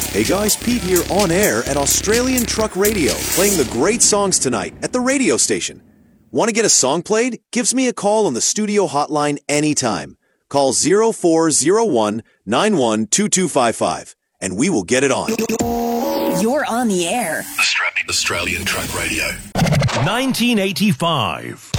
Hey guys, Pete here on air at Australian Truck Radio, playing the great songs tonight at the radio station. Want to get a song played? Gives me a call on the studio hotline anytime. Call 0401 912255 and we will get it on. You're on the air. Australian Truck Radio. 1985.